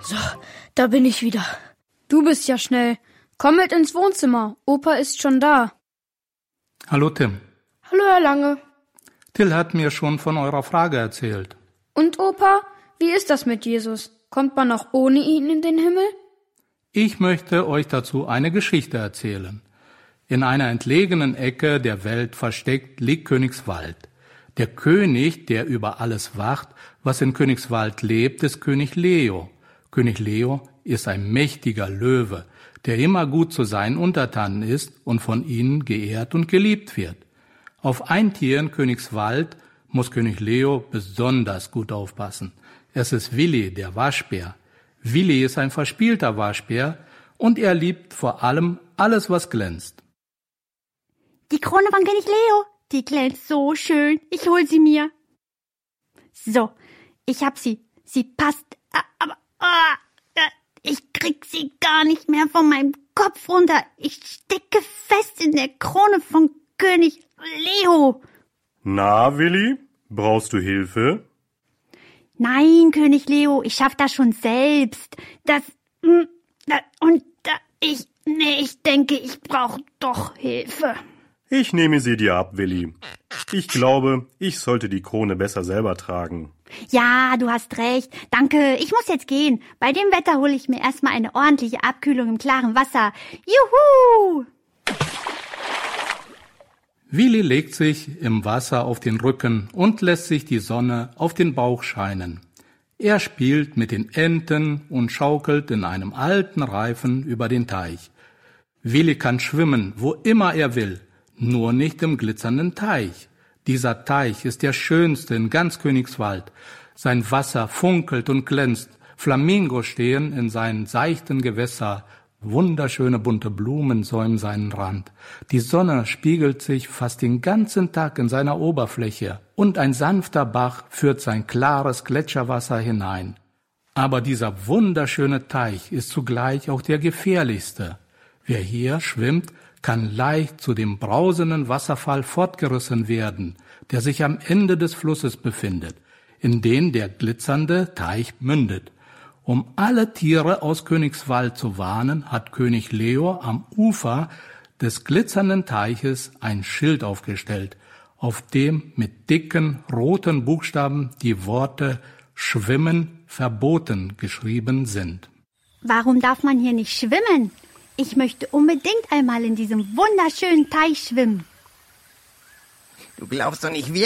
So, da bin ich wieder. Du bist ja schnell. Komm mit ins Wohnzimmer. Opa ist schon da. Hallo Tim. Hallo, Herr Lange. Till hat mir schon von eurer Frage erzählt. Und Opa, wie ist das mit Jesus? Kommt man auch ohne ihn in den Himmel? Ich möchte euch dazu eine Geschichte erzählen. In einer entlegenen Ecke der Welt versteckt liegt Königswald. Der König, der über alles wacht, was in Königswald lebt, ist König Leo. König Leo ist ein mächtiger Löwe, der immer gut zu seinen Untertanen ist und von ihnen geehrt und geliebt wird. Auf ein Tier in Königswald muss König Leo besonders gut aufpassen. Es ist Willi, der Waschbär. Willi ist ein verspielter Waschbär und er liebt vor allem alles, was glänzt. Die Krone von König Leo, die glänzt so schön. Ich hol sie mir. So, ich hab sie. Sie passt, aber ich krieg sie gar nicht mehr von meinem Kopf runter. Ich stecke fest in der Krone von König Leo. Na, Willi, brauchst du Hilfe? Nein, König Leo, ich schaff das schon selbst. Ich denke, ich brauche doch Hilfe. Ich nehme sie dir ab, Willi. Ich glaube, ich sollte die Krone besser selber tragen. Ja, du hast recht. Danke, ich muss jetzt gehen. Bei dem Wetter hole ich mir erstmal eine ordentliche Abkühlung im klaren Wasser. Juhu! Willi legt sich im Wasser auf den Rücken und lässt sich die Sonne auf den Bauch scheinen. Er spielt mit den Enten und schaukelt in einem alten Reifen über den Teich. Willi kann schwimmen, wo immer er will, nur nicht im glitzernden Teich. Dieser Teich ist der schönste in ganz Königswald. Sein Wasser funkelt und glänzt. Flamingos stehen in seinen seichten Gewässer. Wunderschöne bunte Blumen säumen seinen Rand. Die Sonne spiegelt sich fast den ganzen Tag in seiner Oberfläche und ein sanfter Bach führt sein klares Gletscherwasser hinein. Aber dieser wunderschöne Teich ist zugleich auch der gefährlichste. Wer hier schwimmt, kann leicht zu dem brausenden Wasserfall fortgerissen werden, der sich am Ende des Flusses befindet, in den der glitzernde Teich mündet. Um alle Tiere aus Königswald zu warnen, hat König Leo am Ufer des glitzernden Teiches ein Schild aufgestellt, auf dem mit dicken roten Buchstaben die Worte Schwimmen verboten geschrieben sind. Warum darf man hier nicht schwimmen? Ich möchte unbedingt einmal in diesem wunderschönen Teich schwimmen. Du glaubst doch nicht wirklich,